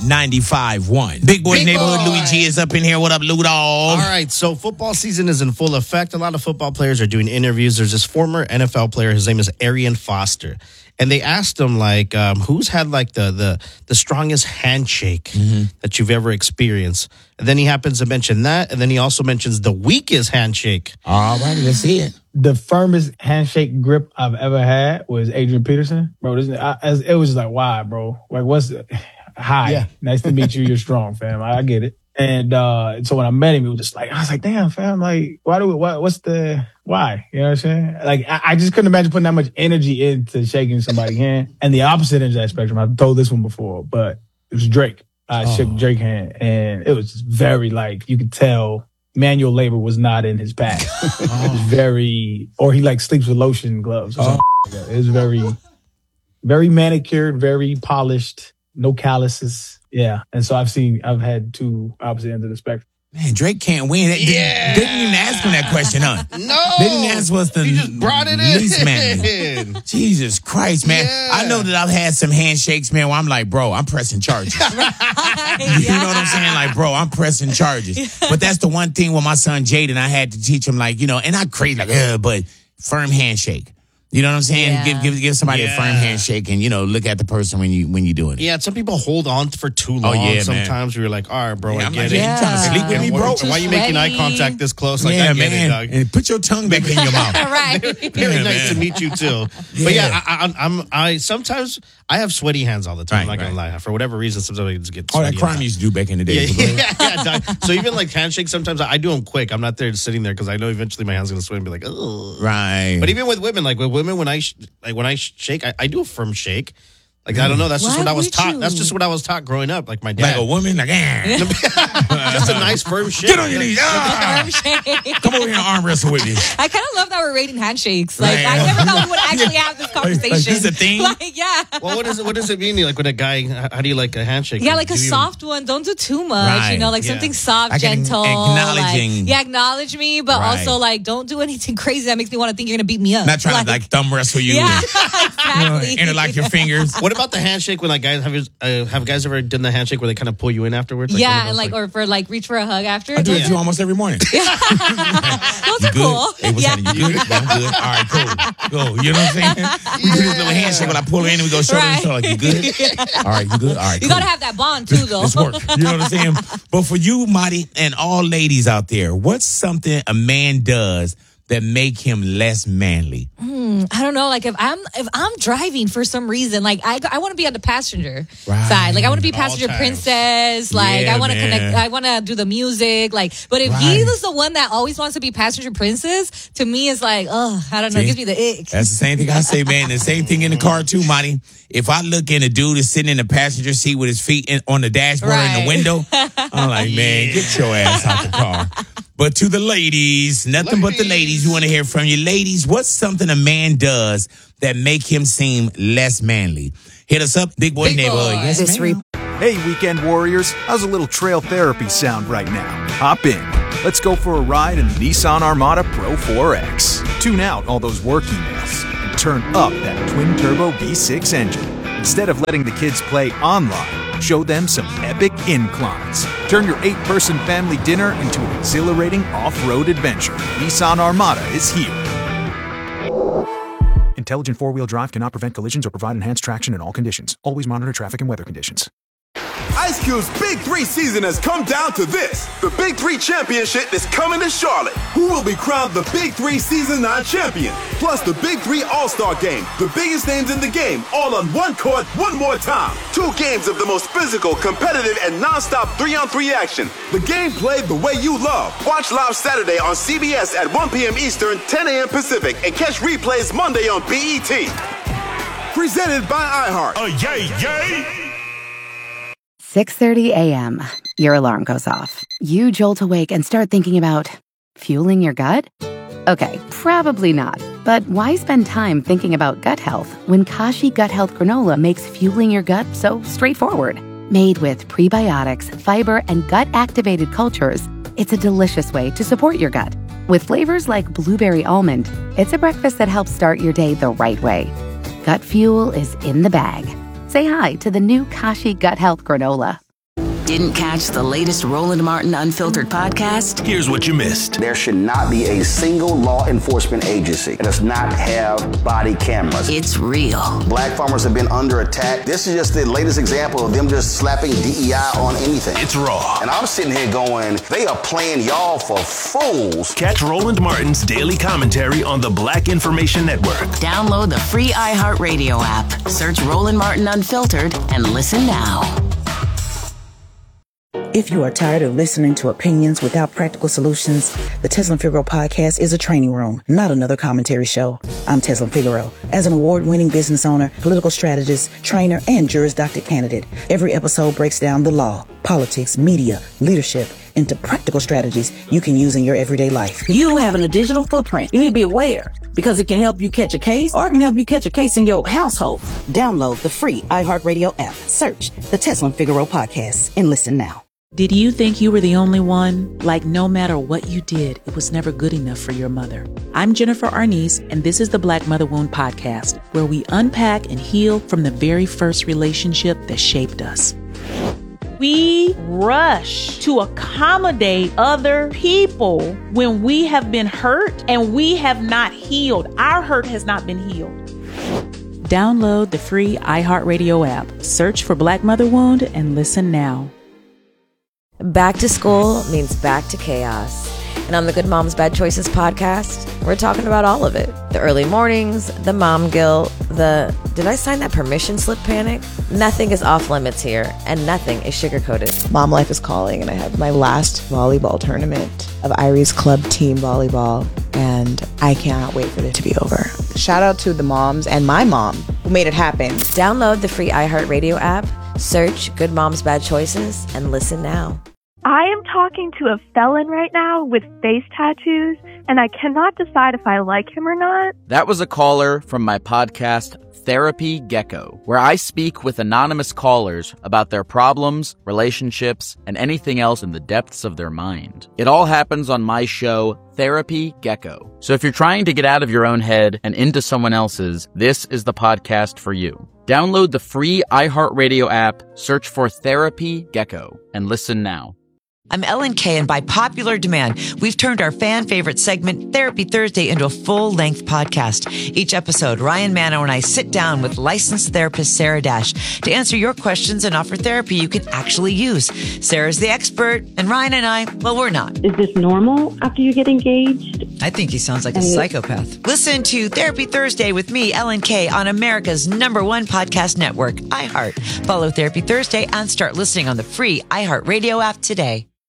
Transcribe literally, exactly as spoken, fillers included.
ninety-five point one. Big Boy Big Neighborhood Boy. Louis G is up in here. What up, Lou Dog? All right, so football season is in full effect. A lot of football players are doing interviews. There's this former N F L player. His name is Arian Foster. And they asked him, like, um, who's had, like, the the, the strongest handshake mm-hmm. that you've ever experienced? And then he happens to mention that. And then he also mentions the weakest handshake. All right, let's see it. The firmest handshake grip I've ever had was Adrian Peterson. Bro, this, I, it was just like, why, bro? Like, what's the... Hi, yeah. Nice to meet you. You're strong, fam. I, I get it. And uh, so when I met him, it was just like, I was like, damn, fam, like, why do we, what, what's the, why? You know what I'm saying? Like, I, I just couldn't imagine putting that much energy into shaking somebody's hand. And the opposite end of that spectrum, I've told this one before, but it was Drake. I oh. shook Drake's hand, and it was just very, like, you could tell manual labor was not in his pack. oh. It was very, or he, like, sleeps with lotion gloves or something oh. like that. It was very, very manicured, very polished, no calluses. Yeah, and so I've seen, I've had two opposite ends of the spectrum. Man, Drake can't win. They, yeah. they didn't even ask him that question, huh? No. They didn't ask what's the you just brought it least in. manly. Jesus Christ, man. Yeah. I know that I've had some handshakes, man, where I'm like, bro, I'm pressing charges. Right. You know what I'm saying? Like, bro, I'm pressing charges. Yeah. But that's the one thing with my son Jaden, I had to teach him, like, you know, and I crazy, like, uh, but firm handshake. You know what I'm saying? Yeah. Give give give somebody yeah. a firm handshake and, you know, look at the person when you when you doing it. Yeah, some people hold on for too long. Oh, yeah, Sometimes we're like, all right, bro, yeah, I I'm get like, it. yeah. You trying to sleep with me, bro? Why, why are you making eye contact this close? Like, yeah, I get man. it, dog. And put your tongue back in your mouth. Right. Very, very Yeah, nice man. to meet you too. Yeah. But yeah, I, I, I'm I sometimes I have sweaty hands all the time. Right, I'm not gonna right. lie. For whatever reason, sometimes I just get All sweaty. that crime you used to do back in the day. Yeah, yeah, yeah, dog. So even like handshakes, sometimes I, I do them quick. I'm not there just sitting there because I know eventually my hand's gonna sweat and be like, oh. Right. But even with women, like with women, when I sh- like when I sh- shake, I, I do a firm shake. Like I don't know. That's just Why what I was would taught. you? That's just what I was taught growing up. Like my Like dad. a woman, like, eh. Just a nice firm shake. Get on your knees. Ah. Arm shake. Come over here and arm wrestle with me. I kind of love that we're rating handshakes. Like, Right. I never thought we would actually have this conversation. Like, this a thing? Like, yeah. Well, what is it? What does it mean? Like with a guy, how do you like a handshake? Yeah, like a Do you- soft one. Don't do too much. Right. You know, like Yeah. something soft, Like an gentle. acknowledging- Like, yeah, acknowledge me, but Right. also like don't do anything crazy that makes me want to think you're gonna beat me up. Not trying to like thumb wrestle you. Yeah, and, you know, exactly. interlock your fingers. What about the handshake when like guys have uh, have guys ever done the handshake where they kind of pull you in afterwards? Like, one of Yeah, those, and like, or for like reach for a hug after. I do it Those, to you almost every morning. those You are good? cool. Hey, what's Yeah. happening? You good? Yeah, I'm good. All right, cool. Cool. You know what I'm saying? We do this little handshake when I pull her in and we go shoulder to Right. shoulder. Like, you good? All right, you good? All right, You cool. gotta have that bond too, though. Let's work. You know what I'm saying? But for you, Marty, and all ladies out there, what's something a man does that make him less manly? I don't know. Like if I'm if I'm driving for some reason, like I I want to be on the passenger Right. side. Like I want to be All passenger times. princess. Like Yeah, I want to man. connect. I want to do the music. Like, but if Right. he is the one that always wants to be passenger princess, to me it's like, oh, I don't know. It See? gives me the ick. That's the same thing I say, man. The same thing in the car too, Marty. If I look and the dude is sitting in the passenger seat with his feet in, on the dashboard in Right. the window, I'm like, man, get your ass out the car. But to the ladies, nothing but the ladies. We want to hear from you. Ladies, what's something a man does that make him seem less manly? Hit us up, Big Boy Big Neighborhood. Boy. Yes, This ma'am. Hey, weekend warriors, how's a little trail therapy sound right now? Hop in. Let's go for a ride in the Nissan Armada Pro four X. Tune out all those work emails and turn up that twin-turbo V six engine. Instead of letting the kids play online, show them some epic inclines. Turn your eight-person family dinner into an exhilarating off-road adventure. Nissan Armada is here. Intelligent four-wheel drive cannot prevent collisions or provide enhanced traction in all conditions. Always monitor traffic and weather conditions. Ice Cube's Big Three season has come down to this. The Big Three Championship is coming to Charlotte. Who will be crowned the Big Three Season nine champion? Plus the Big Three All-Star Game. The biggest names in the game, all on one court, one more time. Two games of the most physical, competitive, and non-stop three-on-three action. The game played the way you love. Watch live Saturday on C B S at one p.m. Eastern, ten a.m. Pacific, and catch replays Monday on B E T. Presented by iHeart. Oh, yay, yay! six thirty a.m. Your alarm goes off. You jolt awake and start thinking about fueling your gut? Okay, probably not. But why spend time thinking about gut health when Kashi Gut Health Granola makes fueling your gut so straightforward? Made with prebiotics, fiber, and gut-activated cultures, it's a delicious way to support your gut. With flavors like blueberry almond, it's a breakfast that helps start your day the right way. Gut fuel is in the bag. Say hi to the new Kashi Gut Health Granola. Didn't catch the latest Roland Martin Unfiltered podcast? Here's what you missed. There should not be a single law enforcement agency that does not have body cameras. It's real. Black farmers have been under attack. This is just the latest example of them just slapping D E I on anything. It's raw. And I'm sitting here going, they are playing y'all for fools. Catch Roland Martin's daily commentary on the Black Information Network. Download the free iHeartRadio app. Search Roland Martin Unfiltered and listen now. If you are tired of listening to opinions without practical solutions, the Tezlyn Figaro podcast is a training room, not another commentary show. I'm Tezlyn Figaro. As an award-winning business owner, political strategist, trainer, and Juris Doctor candidate, every episode breaks down the law, politics, media, leadership, into practical strategies you can use in your everyday life. You having a digital footprint. You need to be aware because it can help you catch a case or it can help you catch a case in your household. Download the free iHeartRadio app. Search the Tezlyn Figaro podcast and listen now. Did you think you were the only one? Like no matter what you did, it was never good enough for your mother. I'm Jennifer Arnice, and this is the Black Mother Wound Podcast, where we unpack and heal from the very first relationship that shaped us. We rush to accommodate other people when we have been hurt and we have not healed. Our hurt has not been healed. Download the free iHeartRadio app. Search for Black Mother Wound and listen now. Back to school means back to chaos. And on the Good Moms Bad Choices podcast, we're talking about all of it. The early mornings, the mom guilt, the did I sign that permission slip panic? Nothing is off limits here, and nothing is sugar-coated. Mom life is calling, and I have my last volleyball tournament of Irie's Club Team Volleyball, and I cannot wait for it to be over. Shout out to the moms and my mom who made it happen. Download the free iHeartRadio app, search Good Moms Bad Choices, and listen now. I am talking to a felon right now with face tattoos, and I cannot decide if I like him or not. That was a caller from my podcast, Therapy Gecko, where I speak with anonymous callers about their problems, relationships, and anything else in the depths of their mind. It all happens on my show, Therapy Gecko. So if you're trying to get out of your own head and into someone else's, this is the podcast for you. Download the free iHeartRadio app, search for Therapy Gecko, and listen now. I'm Ellen Kay, and by popular demand, we've turned our fan favorite segment, Therapy Thursday, into a full-length podcast. Each episode, Ryan Mano and I sit down with licensed therapist Sarah Dash to answer your questions and offer therapy you can actually use. Sarah's the expert, and Ryan and I, well, we're not. Is this normal after you get engaged? I think he sounds like a psychopath. Listen to Therapy Thursday with me, Ellen Kay, on America's number one podcast network, iHeart. Follow Therapy Thursday and start listening on the free iHeartRadio app today.